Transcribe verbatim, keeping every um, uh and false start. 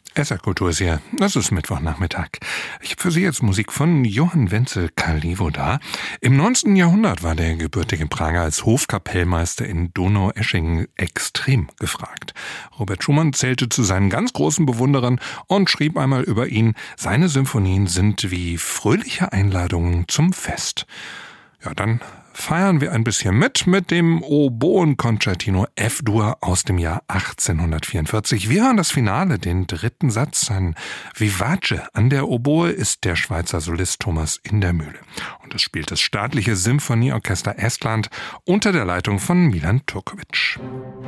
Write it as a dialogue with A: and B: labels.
A: S R-Kultur ist hier. Das ist Mittwochnachmittag. Ich habe für Sie jetzt Musik von Johann Wenzel Kalivoda. Im neunzehnten Jahrhundert war der gebürtige Prager als Hofkapellmeister in Donaueschingen extrem gefragt. Robert Schumann zählte zu seinen ganz großen Bewunderern und schrieb einmal über ihn: Seine Symphonien sind wie fröhliche Einladungen zum Fest. Ja, dann feiern wir ein bisschen mit mit dem Oboen-Concertino F-Dur aus dem Jahr achtzehnhundertvierundvierzig. Wir hören das Finale, den dritten Satz, ein Vivace. An der Oboe ist der Schweizer Solist Thomas in der Mühle. Und es spielt das staatliche Symphonieorchester Estland unter der Leitung von Milan Turkovic.